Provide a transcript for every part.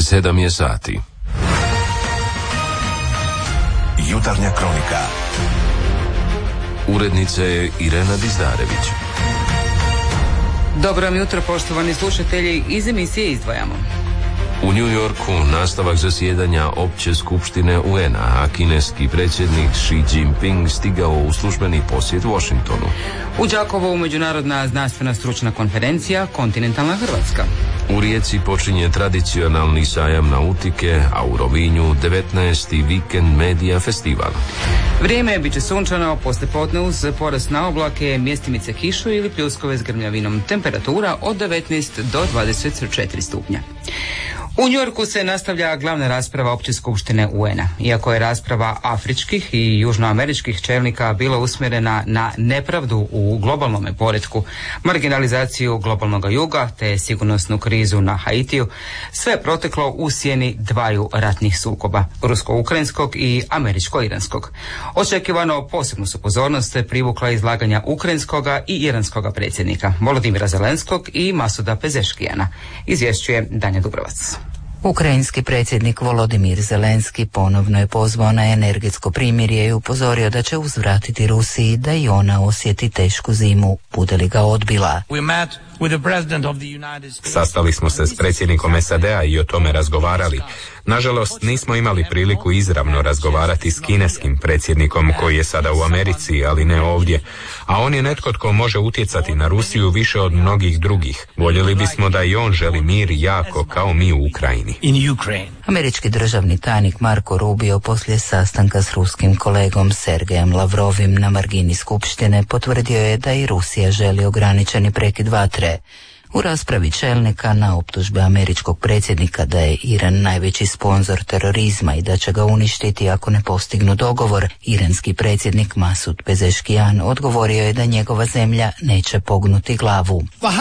7 je sati. Jutarnja kronika. Urednica je Irena Dizdarević. Dobro vam jutro, poštovani slušatelji, iz emisije izdvajamo. U New Yorku nastavak zasjedanja Opće skupštine UN-a, a kineski predsjednik Xi Jinping stigao u službeni posjet Washingtonu. U Đakovu međunarodna znanstvena stručna konferencija Kontinentalna Hrvatska. U Rijeci počinje tradicionalni sajam nautike, a u Rovinju 19. vikend Medija festival. Vrijeme bit će sunčano, poslijepodne uz porast na oblake, mjestimice kišu ili pljuskove s grmljavinom. Temperatura od 19 do 24 stupnja. U Njujorku se nastavlja glavna rasprava Opće skupštine UN-a. Iako je rasprava afričkih i južnoameričkih čelnika bila usmjerena na nepravdu u globalnom poretku, marginalizaciju globalnog juga te sigurnosnu krizu na Haitiju, sve je proteklo u sjeni dvaju ratnih sukoba, rusko-ukrajinskog i američko-iranskog. Očekivano posebnu su pozornost privukla izlaganja ukrajinskoga i iranskoga predsjednika Volodimira Zelenskog i Masuda Pezeškijana, izvješćuje Danja Dubrovac. Ukrajinski predsjednik Volodimir Zelenski ponovno je pozvao na energetsko primirje i upozorio da će uzvratiti Rusiji da i ona osjeti tešku zimu, bude li ga odbila. Sastali smo se s predsjednikom SAD-a i o tome razgovarali. Nažalost, nismo imali priliku izravno razgovarati s kineskim predsjednikom koji je sada u Americi, ali ne ovdje. A on je netko tko može utjecati na Rusiju više od mnogih drugih. Voljeli bismo da i on želi mir jako kao mi u Ukrajini. Američki državni tajnik Marko Rubio poslije sastanka s ruskim kolegom Sergejem Lavrovim na margini skupštine potvrdio je da i Rusija želi ograničeni prekid vatre. U raspravi čelnika na optužbe američkog predsjednika da je Iran najveći sponzor terorizma i da će ga uništiti ako ne postignu dogovor, iranski predsjednik Masud Pezeškijan odgovorio je da njegova zemlja neće pognuti glavu.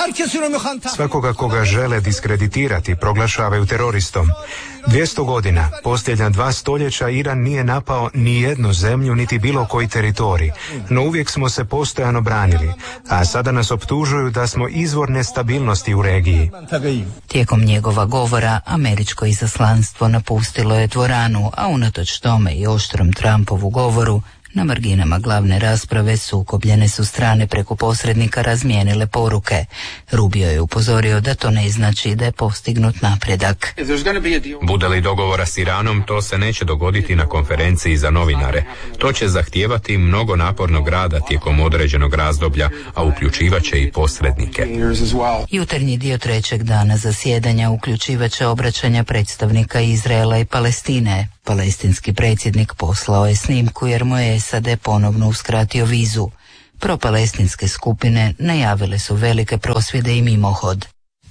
Svakoga koga žele diskreditirati proglašavaju teroristom. 200 godina, posljednja 2 stoljeća, Iran nije napao ni jednu zemlju niti bilo koji teritorij, no uvijek smo se postojano branili, a sada nas optužuju da smo izvor nestabilnosti u regiji. Tijekom njegova govora američko izaslanstvo napustilo je dvoranu, a unatoč tome i oštrom Trumpovu govoru, na marginama glavne rasprave sukobljene su strane preko posrednika razmijenile poruke. Rubio je upozorio da to ne znači da je postignut napredak. Bude li dogovora s Iranom, to se neće dogoditi na konferenciji za novinare. To će zahtijevati mnogo napornog rada tijekom određenog razdoblja, a uključivaće i posrednike. Jutarnji dio trećeg dana zasjedanja uključivaće obraćanja predstavnika Izraela i Palestine. Palestinski predsjednik poslao je snimku jer mu je SAD ponovno uskratio vizu. Propalestinske skupine najavile su velike prosvjede i mimohod.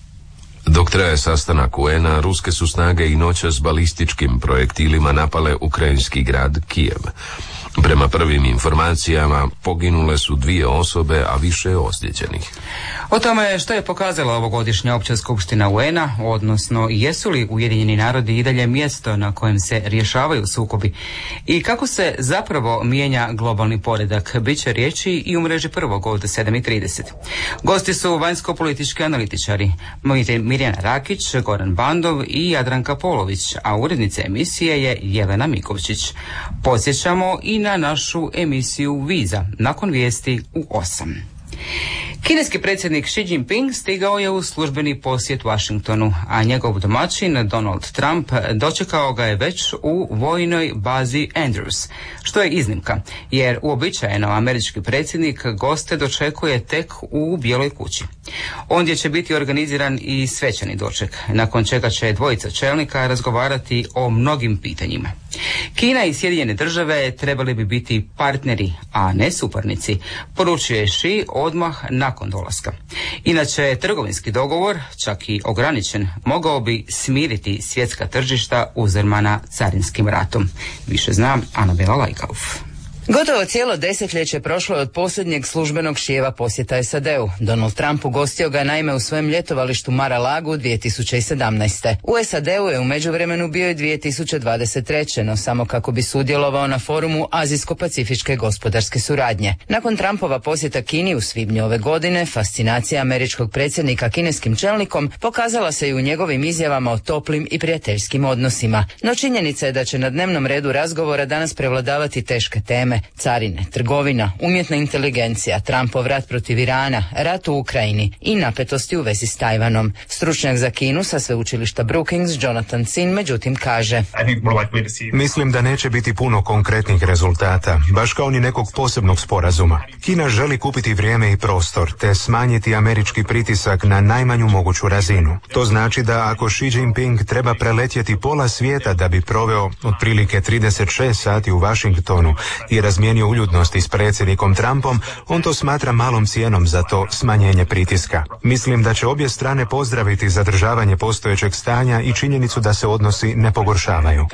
Dok traje sastanak UN-a, ruske su snage i noćas balističkim projektilima napale ukrajinski grad Kijev. Prema prvim informacijama poginule su 2 osobe, a više je ozlijeđenih. O tome što je pokazala ovogodišnja Opća skupština UN-a, odnosno jesu li Ujedinjeni narodi i dalje mjesto na kojem se rješavaju sukobi i kako se zapravo mijenja globalni poredak, bit će riječi i u mreži prvog od 7:30. Gosti su vanjsko-politički analitičari Mirjana Rakić, Goran Bandov i Jadranka Polović, a urednica emisije je Jelena Mikovčić. Podsjećamo i na našu emisiju Viza nakon vijesti u 8. Kineski predsjednik Xi Jinping stigao je u službeni posjet Washingtonu, a njegov domaćin Donald Trump dočekao ga je već u vojnoj bazi Andrews, što je iznimka, jer uobičajeno američki predsjednik goste dočekuje tek u Bijeloj kući. Ondje će biti organiziran i svečani doček, nakon čega će dvojica čelnika razgovarati o mnogim pitanjima. Kina i Sjedinjene države trebali bi biti partneri, a ne suparnici, poručio je Xi odmah nakon dolaska. Inače, trgovinski dogovor, čak i ograničen, mogao bi smiriti svjetska tržišta uzrmana carinskim ratom. Više zna Anabela Lajkauf. Gotovo cijelo desetljeće prošlo je od posljednjeg službenog šijeva posjeta SAD-u. Donald Trump ugostio ga naime u svojem ljetovalištu Mar-a-Lagu 2017. U SAD-u je u međuvremenu bio i 2023. no samo kako bi sudjelovao na forumu Azijsko-pacifičke gospodarske suradnje. Nakon Trumpova posjeta Kini u svibnju ove godine, fascinacija američkog predsjednika kineskim čelnikom pokazala se i u njegovim izjavama o toplim i prijateljskim odnosima. No činjenica je da će na dnevnom redu razgovora danas prevladavati teške teme: carine, trgovina, umjetna inteligencija, Trumpov rat protiv Irana, rat u Ukrajini i napetosti u vezi s Tajvanom. Stručnjak za Kinu sa sveučilišta Brookings, Jonathan Sin, međutim kaže: Mislim da neće biti puno konkretnih rezultata, baš kao ni nekog posebnog sporazuma. Kina želi kupiti vrijeme i prostor, te smanjiti američki pritisak na najmanju moguću razinu. To znači da ako Xi Jinping treba preletjeti pola svijeta da bi proveo otprilike 36 sati u Washingtonu i razmijenio uljudnosti s predsjednikom Trumpom, on to smatra malom cijenom za to smanjenje pritiska. Mislim da će obje strane pozdraviti zadržavanje postojećeg stanja i činjenicu da se odnosi ne pogoršavaju.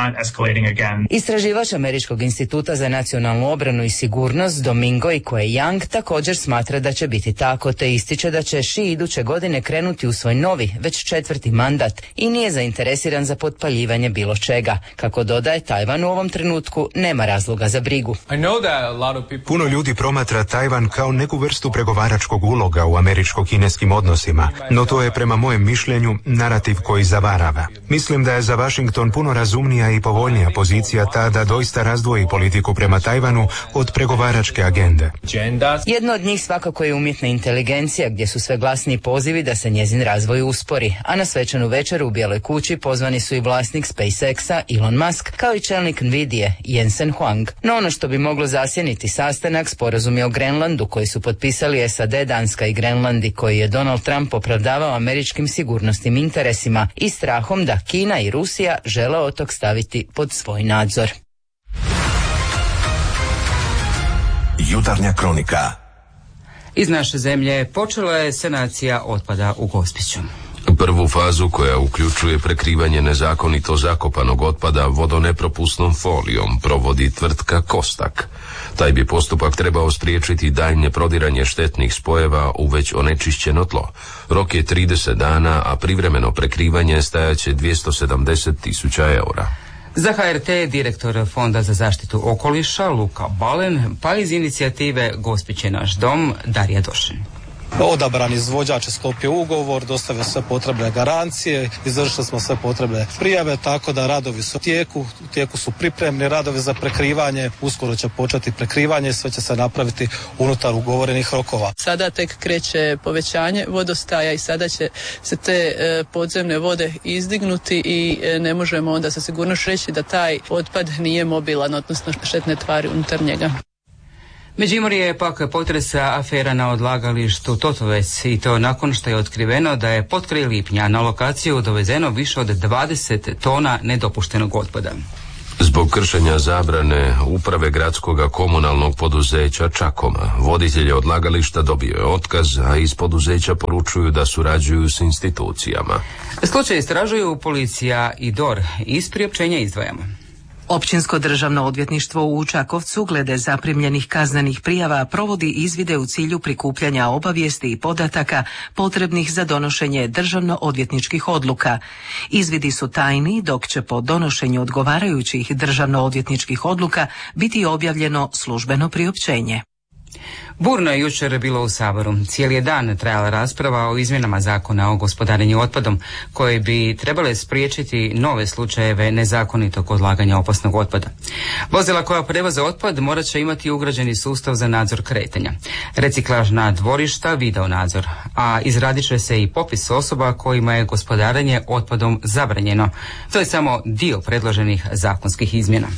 Istraživač Američkog instituta za nacionalnu obranu i sigurnost Domingo Young također smatra da će biti tako, te ističe da će Xi iduće godine krenuti u svoj novi, već 4. mandat i nije zainteresiran za potpaljivanje bilo čega. Kako dodaje, Tajvan u ovom trenutku nema razloga za brigu. Puno ljudi promatra Tajvan kao neku vrstu pregovaračkog uloga u američko-kineskim odnosima, no to je prema mojem mišljenju narativ koji zavarava. Mislim da je za Washington puno razumnija i povoljnija pozicija ta da doista razdvoji politiku prema Tajvanu od pregovaračke agende. Jedno od njih svakako je umjetna inteligencija, gdje su sve glasniji pozivi da se njezin razvoj uspori, a na svečanu večeru u Bijeloj kući pozvani su i vlasnik SpaceX-a Elon Musk, kao i čelnik Nvidije Jensen Huang. No ono što bi moglo zasjeniti sastanak, sporazum je o Grenlandu koji su potpisali SAD, Danska i Grenland i koji je Donald Trump opravdavao američkim sigurnosnim interesima i strahom da Kina i Rusija žele otok staviti pod svoj nadzor. Jutarnja kronika. Iz naše zemlje počela je sanacija otpada u Gospiću. Prvu fazu, koja uključuje prekrivanje nezakonito zakopanog otpada vodonepropusnom folijom, provodi tvrtka Kostak. Taj bi postupak trebao spriječiti daljnje prodiranje štetnih spojeva u već onečišćeno tlo. Rok je 30 dana, a privremeno prekrivanje stajaće 270.000 eura. Za HRT direktor Fonda za zaštitu okoliša Luka Balen, pa iz inicijative Gospić je naš dom Darija Došin. Odabran izvođač je sklopio ugovor, dostavio sve potrebne garancije, izvršili smo sve potrebne prijave, tako da radovi su u tijeku su pripremni radovi za prekrivanje, uskoro će početi prekrivanje, sve će se napraviti unutar ugovorenih rokova. Sada tek kreće povećanje vodostaja i sada će se te podzemne vode izdignuti i ne možemo onda sa sigurnošću reći da taj otpad nije mobilan, odnosno štetne tvari unutar njega. Međimurje je pak potresa afera na odlagalištu Totovec i to nakon što je otkriveno da je potkraj lipnja na lokaciju dovezeno više od 20 tona nedopuštenog otpada. Zbog kršenja zabrane uprave gradskog komunalnog poduzeća Čakoma, voditelj odlagališta dobio je otkaz, a iz poduzeća poručuju da surađuju s institucijama. Slučaj istražuju policija i DOR, iz priopćenja izdvajamo. Općinsko državno odvjetništvo u Čakovcu glede zaprimljenih kaznenih prijava provodi izvide u cilju prikupljanja obavijesti i podataka potrebnih za donošenje državno-odvjetničkih odluka. Izvidi su tajni, dok će po donošenju odgovarajućih državno-odvjetničkih odluka biti objavljeno službeno priopćenje. Burno je jučer bilo u Saboru. Cijeli je dan trajala rasprava o izmjenama zakona o gospodarenju otpadom, koje bi trebale spriječiti nove slučajeve nezakonitog odlaganja opasnog otpada. Vozila koja prevoze otpad morat će imati ugrađeni sustav za nadzor kretanja, reciklažna dvorišta, video nadzor, a izradit će se i popis osoba kojima je gospodarenje otpadom zabranjeno. To je samo dio predloženih zakonskih izmjena.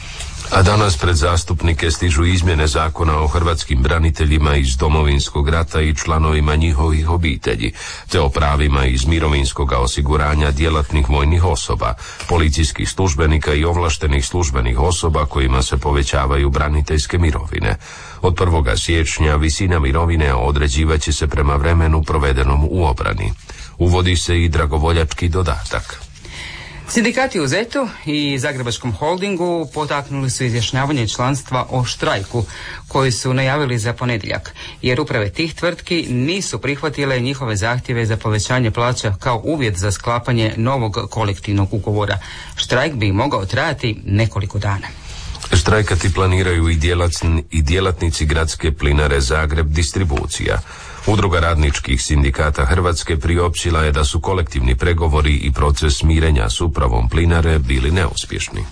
A danas pred zastupnike stižu izmjene zakona o hrvatskim braniteljima iz Domovinskog rata i članovima njihovih obitelji, te o pravima iz mirovinskog osiguranja djelatnih vojnih osoba, policijskih službenika i ovlaštenih službenih osoba kojima se povećavaju braniteljske mirovine. Od 1. siječnja visina mirovine određivat će se prema vremenu provedenom u obrani. Uvodi se i dragovoljački dodatak. Sindikati u ZET-u i Zagrebačkom holdingu potaknuli su izjašnjavanje članstva o štrajku koji su najavili za ponedjeljak, jer uprave tih tvrtki nisu prihvatile njihove zahtjeve za povećanje plaća kao uvjet za sklapanje novog kolektivnog ugovora. Štrajk bi mogao trajati nekoliko dana. Štrajkati planiraju i djelatnici gradske plinare Zagreb distribucija. Udruga radničkih sindikata Hrvatske priopćila je da su kolektivni pregovori i proces mirenja s upravom plinare bili neuspješni.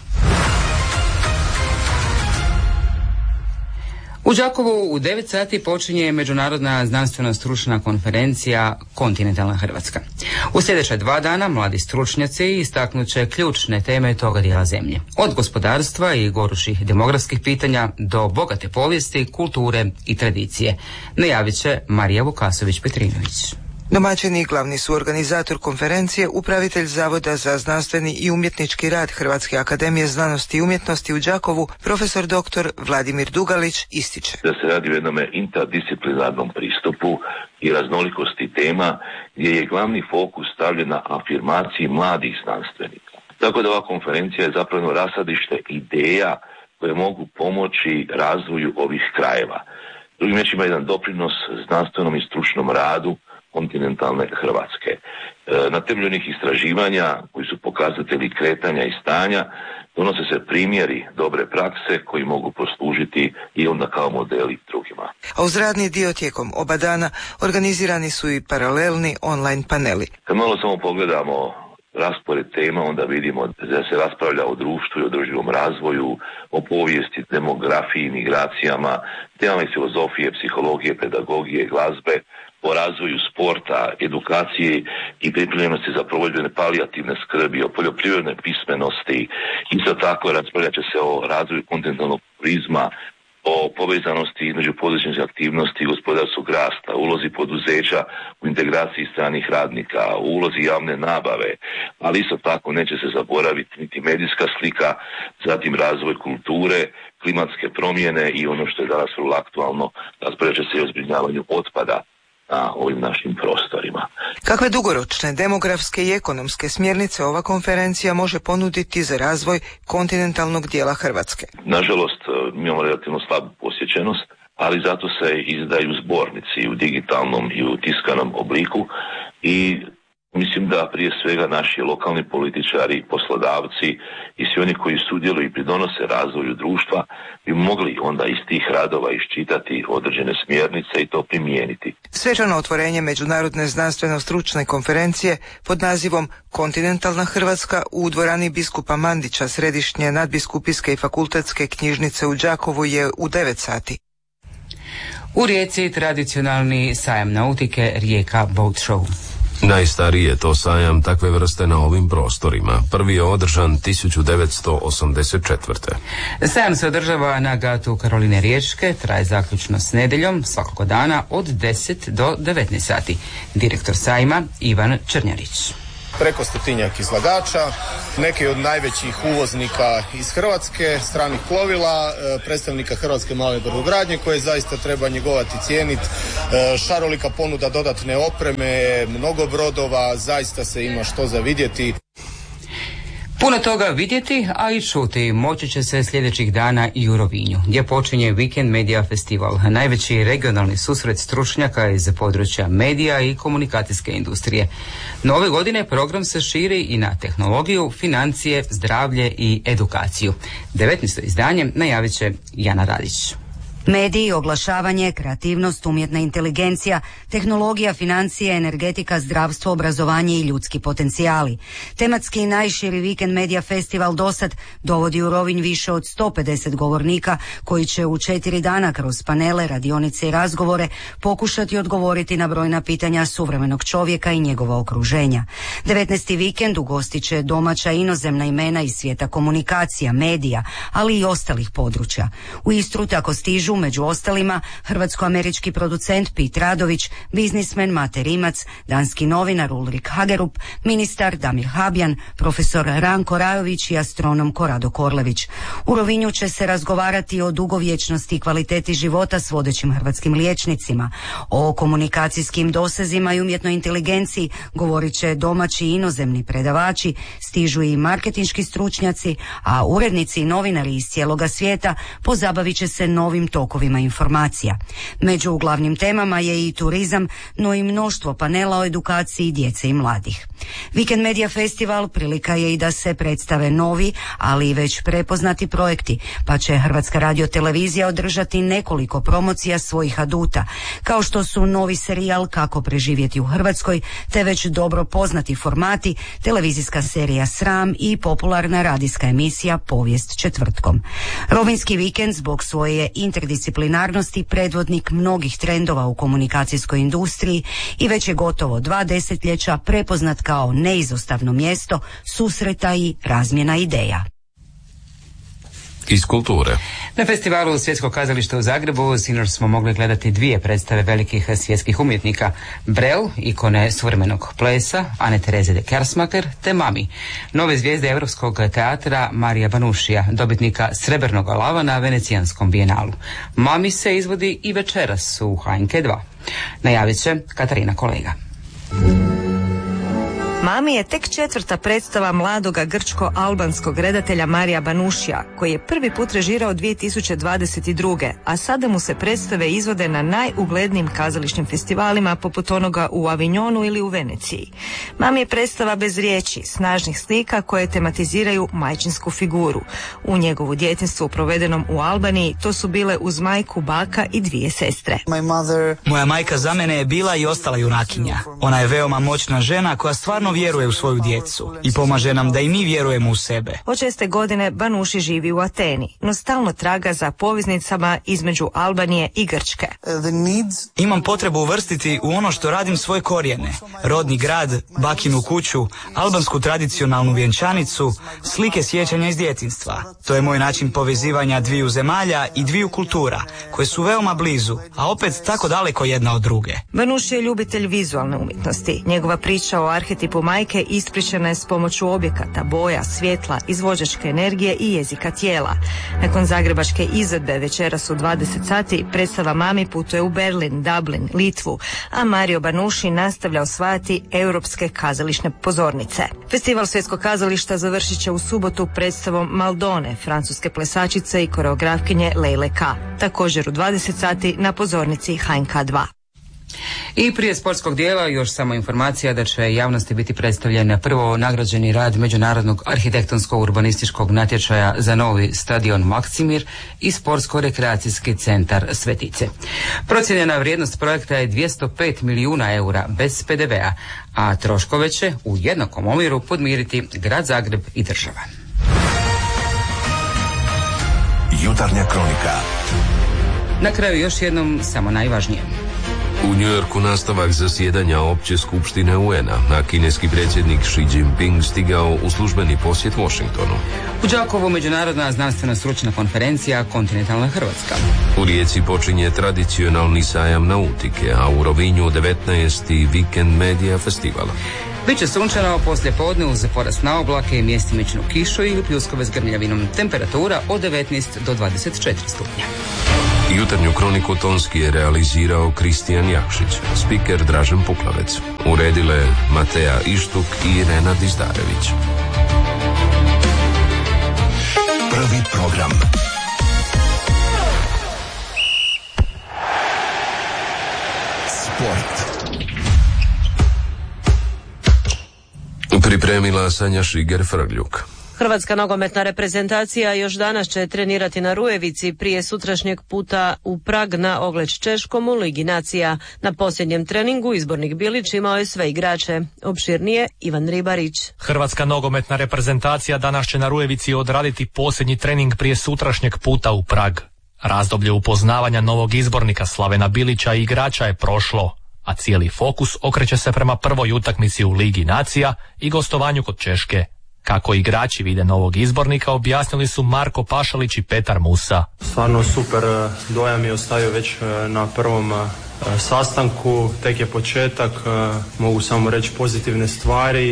U Đakovu u 9 sati počinje međunarodna znanstveno-stručna konferencija Kontinentalna Hrvatska. U sljedeća 2 dana mladi stručnjaci istaknut će ključne teme toga dijela zemlje. Od gospodarstva i gorućih demografskih pitanja do bogate povijesti, kulture i tradicije. Najavit će Marija Vukasović-Petrinović. Domaćini i glavni su organizator konferencije, upravitelj Zavoda za znanstveni i umjetnički rad Hrvatske akademije znanosti i umjetnosti u Đakovu, profesor dr. Vladimir Dugalić, ističe da se radi o jednom interdisciplinarnom pristupu i raznolikosti tema gdje je glavni fokus stavljen na afirmaciji mladih znanstvenika. Tako da ova konferencija je zapravo rasadište ideja koje mogu pomoći razvoju ovih krajeva. Drugim riječima jedan doprinos znanstvenom i stručnom radu kontinentalne Hrvatske. Na temelju onih istraživanja koji su pokazatelji kretanja i stanja donose se primjeri dobre prakse koji mogu poslužiti i onda kao modeli drugima. A uz radni dio tijekom oba dana organizirani su i paralelni online paneli. Kad malo samo pogledamo raspored tema, onda vidimo da se raspravlja o društvu i održivom razvoju, o povijesti, demografiji, migracijama, temama iz filozofije, psihologije, pedagogije, glazbe, o razvoju sporta, edukacije i pripremljenosti za provođenje palijativne skrbi, o poljoprivrednoj pismenosti. Isto tako raspravljat će se o razvoju kontinentalnog turizma, o povezanosti između poduzetničkih aktivnosti i gospodarskog rasta, ulozi poduzeća u integraciji stranih radnika, u ulozi javne nabave, ali isto tako neće se zaboraviti niti medijska slika, zatim razvoj kulture, klimatske promjene i ono što je danas vrlo aktualno, raspravljat će se i o zbrinjavanju otpada na ovim našim prostorima. Kakve dugoročne demografske i ekonomske smjernice ova konferencija može ponuditi za razvoj kontinentalnog dijela Hrvatske? Nažalost, imamo relativno slabu posjećenost, ali zato se izdaju zbornici u digitalnom i u tiskanom obliku i mislim da prije svega naši lokalni političari, poslodavci i svi oni koji sudjeluju i pridonose razvoju društva bi mogli onda iz tih radova iščitati određene smjernice i to primijeniti. Svečano otvorenje međunarodne znanstveno-stručne konferencije pod nazivom Kontinentalna Hrvatska u dvorani biskupa Mandića Središnje nadbiskupijske i fakultetske knjižnice u Đakovu je u 9 sati. U Rijeci tradicionalni sajam nautike Rijeka Boat Show. Najstariji je to sajam takve vrste na ovim prostorima. Prvi je održan 1984. Sajam se održava na gatu Karoline Riječke, traje zaključno s nedjeljom, svakog dana od 10 do 19 sati. Direktor sajma Ivan Črnjarić. Preko 100-tinjak izlagača, neki od najvećih uvoznika iz Hrvatske, stranih plovila, predstavnika Hrvatske male brodogradnje koje zaista treba njegovati i cijeniti, šarolika ponuda dodatne opreme, mnogo brodova, zaista se ima što za vidjeti. Puno toga vidjeti, a i čuti moći će se sljedećih dana i u Rovinju, gdje počinje Weekend Media Festival, najveći regionalni susret stručnjaka iz područja medija i komunikacijske industrije. No ove godine program se širi i na tehnologiju, financije, zdravlje i edukaciju. 19. izdanje najavit će Jana Radić. Mediji, oglašavanje, kreativnost, umjetna inteligencija, tehnologija, financije, energetika, zdravstvo, obrazovanje i ljudski potencijali. Tematski najširi Weekend Media Festival dosad dovodi u Rovinj više od 150 govornika koji će u 4 dana kroz panele, radionice i razgovore pokušati odgovoriti na brojna pitanja suvremenog čovjeka i njegova okruženja. 19. vikend ugostit će domaća inozemna imena iz svijeta komunikacija, medija, ali i ostalih područja. U Istru tako stižu među ostalima hrvatsko-američki producent Pete Radović, biznismen Mate Rimac, danski novinar Ulrik Hagerup, ministar Damir Habjan, profesor Ranko Rajović i astronom Korado Korlević. U Rovinju će se razgovarati o dugovječnosti i kvaliteti života s vodećim hrvatskim liječnicima. O komunikacijskim dosezima i umjetnoj inteligenciji govorit će domaći i inozemni predavači, stižu i marketinški stručnjaci, a urednici i novinari iz cijeloga svijeta pozabavit će se novim tokovima informacija. Među glavnim temama je i turizam, no i mnoštvo panela o edukaciji djece i mladih. Weekend Media Festival prilika je i da se predstave novi, ali i već prepoznati projekti, pa će Hrvatska radiotelevizija održati nekoliko promocija svojih aduta, kao što su novi serijal Kako preživjeti u Hrvatskoj, te već dobro poznati formati, televizijska serija Sram i popularna radijska emisija Povijest četvrtkom. Rovinjski vikend zbog svoje interdisciplinarnosti predvodnik mnogih trendova u komunikacijskoj industriji i već je gotovo 2 desetljeća prepoznat kao neizostavno mjesto susreta i razmjena ideja. Iz kulture. Na festivalu Svjetskog kazališta u Zagrebu sinoć smo mogli gledati 2 predstave velikih svjetskih umjetnika: Brel, ikone suvremenog plesa, Ane Tereze de Kersmaker, te Mami, nove zvijezde Europskog teatra Marija Banušija, dobitnika Srebrnog lava na Venecijanskom bijenalu. Mami se izvodi i večeras u HNK 2. Najavit će Katarina Kolega. Mami je tek 4. predstava mladoga grčko-albanskog redatelja Marija Banušija, koji je prvi put režirao 2022. a sada mu se predstave izvode na najuglednijim kazališnim festivalima poput onoga u Avignonu ili u Veneciji. Mami je predstava bez riječi, snažnih slika koje tematiziraju majčinsku figuru. U njegovu djetinjstvu provedenom u Albaniji to su bile uz majku, baka i 2 sestre. Moja majka za mene je bila i ostala junakinja. Ona je veoma moćna žena koja stvarno vjeruje u svoju djecu i pomaže nam da i mi vjerujemo u sebe. Od 6. godine Banuši živi u Ateni, no stalno traga za poveznicama između Albanije i Grčke. Imam potrebu uvrstiti u ono što radim svoje korijene: rodni grad, bakinu kuću, albansku tradicionalnu vjenčanicu, slike sjećanja iz djetinjstva. To je moj način povezivanja 2 zemalja i 2 kultura, koje su veoma blizu, a opet tako daleko jedna od druge. Banuši je ljubitelj vizualne umjetnosti. Njegova priča o arhetipu majke ispričana je s pomoću objekata, boja, svjetla, izvođačke energije i jezika tijela. Nakon zagrebačke izvedbe večeras u 20 sati predstava Mami putuje u Berlin, Dublin, Litvu, a Mario Banuši nastavlja osvajati europske kazališne pozornice. Festival Svjetskog kazališta završit će u subotu predstavom Maldone, francuske plesačice i koreografkinje Leile K. Također u 20 sati na pozornici HNK 2. I prije sportskog dijela još samo informacija da će javnosti biti predstavljen prvo nagrađeni rad Međunarodnog arhitektonsko-urbanističkog natječaja za novi stadion Maksimir i sportsko-rekreacijski centar Svetice. Procijenjena vrijednost projekta je 205 milijuna eura bez PDV-a, a troškove će u jednakom omjeru podmiriti Grad Zagreb i država. Jutarnja kronika. Na kraju još jednom samo najvažnije. U Njujorku nastavak zasjedanja Opće skupštine UN-a, a kineski predsjednik Xi Jinping stigao u službeni posjet Washingtonu. U Đakovu međunarodna znanstvena stručna konferencija Kontinentalna Hrvatska. U Rijeci počinje tradicionalni sajam nautike, a u Rovinju 19. Weekend Media Festival. Biće sunčano poslije podne uz porast na oblake i mjestimičnu kišu ili pljuskove s grmljavinom. Temperatura od 19 do 24 stupnja. Jutarnju kroniku tonski je realizirao Kristijan Jakšić, spiker Dražen Puklavec. Uredile Mateja Ištuk i Irena Dizdarević. Prvi program. Sport. Pripremila Sanja Šiger-Frgljuk. Hrvatska nogometna reprezentacija još danas će trenirati na Rujevici prije sutrašnjeg puta u Prag na ogled s Češkom u Ligi nacija. Na posljednjem treningu izbornik Bilić imao je sve igrače. Opširnije Ivan Ribarić. Hrvatska nogometna reprezentacija danas će na Rujevici odraditi posljednji trening prije sutrašnjeg puta u Prag. Razdoblje upoznavanja novog izbornika Slavena Bilića i igrača je prošlo, a cijeli fokus okreće se prema prvoj utakmici u Ligi nacija i gostovanju kod Češke. Kako igrači vide novog izbornika objasnili su Marko Pašalić i Petar Musa. Stvarno super dojam je ostavio već na prvom sastanku, tek je početak, mogu samo reći pozitivne stvari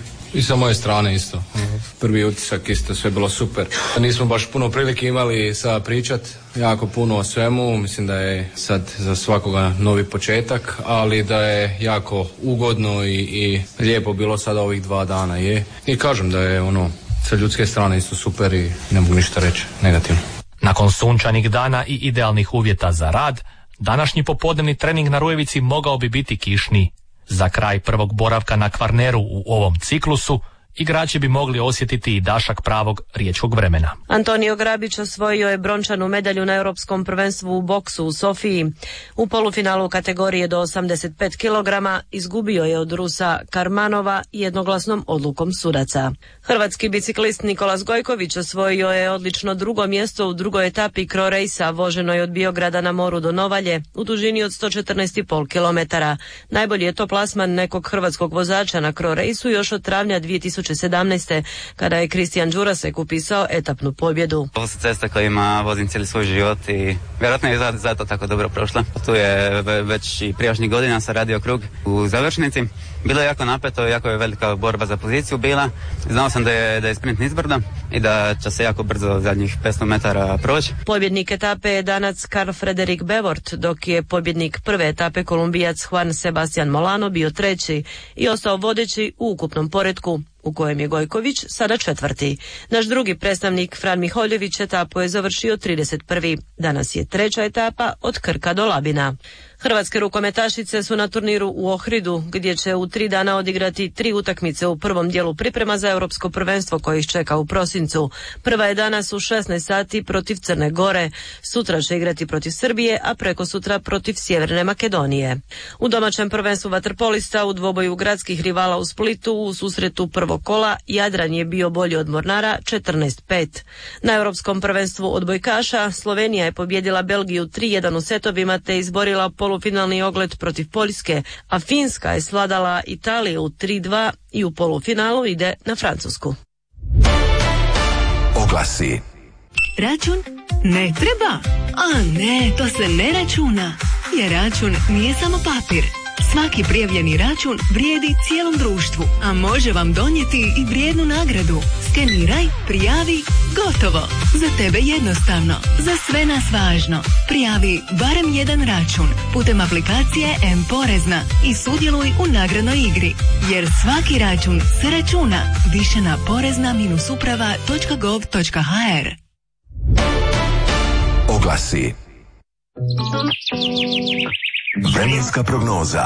i sa moje strane isto. Prvi utisak isto, sve bilo super. Nismo baš puno prilike imali sada pričat, jako puno o svemu, mislim da je sad za svakoga novi početak, ali da je jako ugodno i lijepo bilo sada ovih 2 dana je. I kažem da je sa ljudske strane isto super i ne mogu ništa reći negativno. Nakon sunčanih dana i idealnih uvjeta za rad, današnji popodnevni trening na Rujevici mogao bi biti kišni. Za kraj prvog boravka na Kvarneru u ovom ciklusu, igrači bi mogli osjetiti i dašak pravog riječkog vremena. Antonio Grabić osvojio je brončanu medalju na Europskom prvenstvu u boksu u Sofiji. U polufinalu kategorije do 85 kg izgubio je od Rusa Karmanova jednoglasnom odlukom sudaca. Hrvatski biciklist Nikolas Gojković osvojio je odlično 2. mjesto u drugoj etapi Cro Racea voženoj od Biograda na moru do Novalje u dužini od 114,5 km. Najbolji je to plasman nekog hrvatskog vozača na Cro Raceu još od travnja 2017. kada je Kristijan Đurasek upisao etapnu pobjedu. Ovo su ceste kojima vozim cijeli svoj život i vjerojatno je zato tako dobro prošla. Tu je već i prijašnjih godina sam radio krug u završnici. Bilo je jako napeto, jako je velika borba za poziciju bila. Znao sam da je sprint nizbrdo i da će se jako brzo zadnjih 500 metara proći. Pobjednik etape je Danac Karl Frederik Bevort, dok je pobjednik prve etape Kolumbijac Juan Sebastian Molano bio 3. i ostao vodeći u ukupnom poretku, u kojem je Gojković sada 4. Naš drugi predstavnik Fran Miholjević etapu je završio 31. Danas je 3. etapa od Krka do Labina. Hrvatske rukometašice su na turniru u Ohridu, gdje će u 3 dana odigrati 3 utakmice u prvom dijelu priprema za europsko prvenstvo koje ih čeka u prosincu. Prva je danas u 16 sati protiv Crne Gore. Sutra će igrati protiv Srbije, a preko sutra protiv Sjeverne Makedonije. U domaćem prvenstvu vaterpolista u dvoboju gradskih rivala u Splitu u susretu prvog kola Jadran je bio bolji od Mornara 14-5. Na europskom prvenstvu odbojkaša Slovenija je pobijedila Belgiju 3-1 u setovima te izborila polufinalni ogled protiv Poljske, a Finska je svladala Italiju 3-2 i u polufinalu ide na Francusku. Oglasi. Račun ne treba? A ne, to se ne računa. Jer račun nije samo papir. Svaki prijavljeni račun vrijedi cijelom društvu, a može vam donijeti i vrijednu nagradu. Skeniraj, prijavi, gotovo. Za tebe jednostavno, za sve nas važno. Prijavi barem jedan račun putem aplikacije M-Porezna i sudjeluj u nagradnoj igri. Jer svaki račun se računa. Više na porezna-uprava.gov.hr. Oglasi. Vremenska prognoza.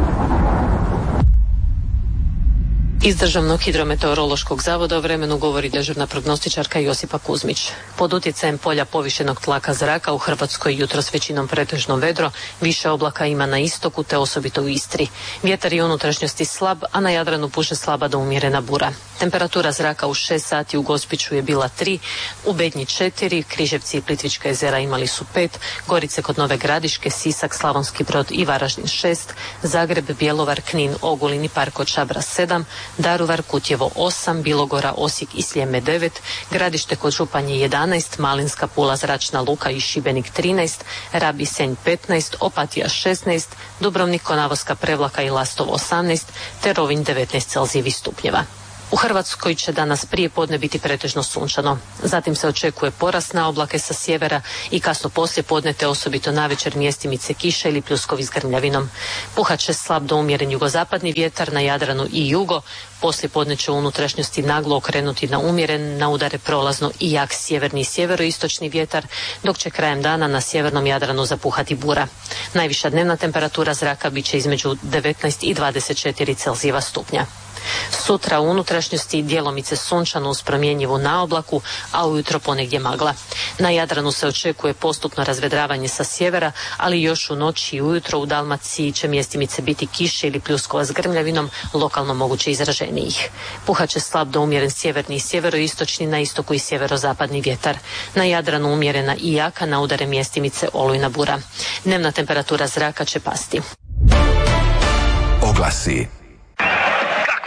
Iz Državnog hidrometeorološkog zavoda o vremenu govori dežurna prognostičarka Josipa Kuzmić. Pod utjecajem polja povišenog tlaka zraka u Hrvatskoj jutros većinom pretežno vedro, više oblaka ima na istoku te osobito u Istri. Vjetar je u unutrašnjosti slab, a na Jadranu puše slaba do umjerena bura. Temperatura zraka u 6 sati u Gospiću je bila 3, u Bednji 4, Križevci i Plitvička jezera imali su 5, Gorice kod Nove Gradiške, Sisak, Slavonski Brod i Varaždin 6, Zagreb, Bjelovar, Knin, Ogulin i Park od Čabra 7, Daruvar, Kutjevo 8, Bilogora, Osijek i Sljeme 9, Gradište kod Županje 11, Malinska, Pula, Zračna luka i Šibenik 13, Rab i Senj 15, Opatija 16, Dubrovnik, Konavoska, Prevlaka i Lastovo 18, te Rovinj 19 Celzijevih stupnjeva. U Hrvatskoj će danas prije podne biti pretežno sunčano. Zatim se očekuje porast na oblake sa sjevera i kasno poslije podne te osobito navečer mjestimice kiše ili pljuskovi s grmljavinom. Puhat će slab do umjeren jugozapadni vjetar na Jadranu i jugo. Poslije podne će u unutrašnjosti naglo okrenuti na umjeren, na udare prolazno i jak sjeverni i sjeveroistočni vjetar, dok će krajem dana na sjevernom Jadranu zapuhati bura. Najviša dnevna temperatura zraka bit će između 19 i 24 Celzijeva stupnja. Sutra u unutrašnjosti djelomice sunčano uz promjenjivu na oblaku, a ujutro ponegdje magla. Na Jadranu se očekuje postupno razvedravanje sa sjevera, ali još u noći i ujutro u Dalmaciji će mjestimice biti kiše ili pljuskova s grmljavinom, lokalno moguće izraženijih. Puhat će slab do umjeren sjeverni i sjeveroistočni, na istoku i sjeverozapadni vjetar. Na Jadranu umjerena i jaka, na udare mjestimice olujna bura. Dnevna temperatura zraka će pasti. Oglasi.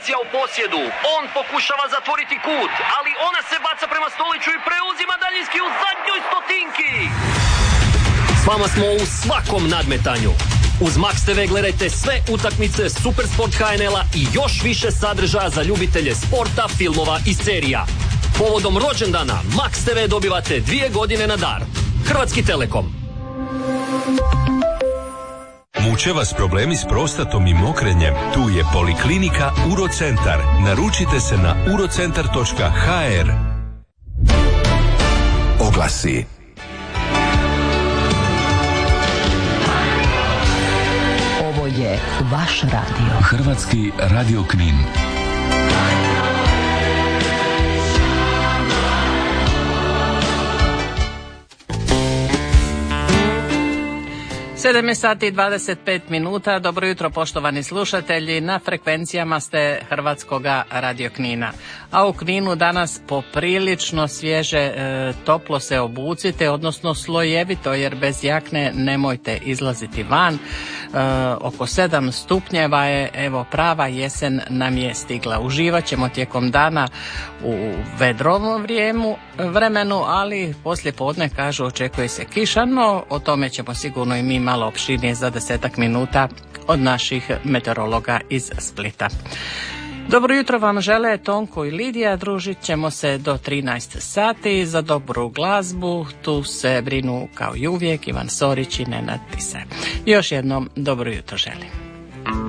Pozicija u posjedu. On pokušava zatvoriti kut, ali ona se baca prema Stoliću i preuzima daljinski u zadnjoj stotinki. S vama smo u svakom nadmetanju. Uz Max TV gledajte sve utakmice Supersport HNL-a i još više sadržaja za ljubitelje sporta, filmova i serija. Povodom rođendana Max TV dobivate 2 godine na dar. Hrvatski Telekom. Muče vas problemi s prostatom i mokrenjem? Tu je Poliklinika Urocentar. Naručite se na urocentar.hr. Oglasi. Ovo je vaš radio. Hrvatski radio Knin. Sedam je sati i 25 minuta. Dobro jutro poštovani slušatelji, na frekvencijama ste Hrvatskoga radio Knina. A u Kninu danas poprilično svježe, toplo se obucite, odnosno slojevito, jer bez jakne nemojte izlaziti van. Oko 7 stupnjeva je, evo prava jesen nam je stigla. Uživat ćemo tijekom dana u vedrovom vremenu, ali poslije podne kažu očekuje se kiša, no o tome ćemo sigurno i mi malo opširnije za 10 minuta od naših meteorologa iz Splita. Dobro jutro vam žele Tonko i Lidija, družit ćemo se do 13 sati za dobru glazbu, tu se brinu kao i uvijek Ivan Sorić i Nenad Tise. Još jednom dobro jutro želim.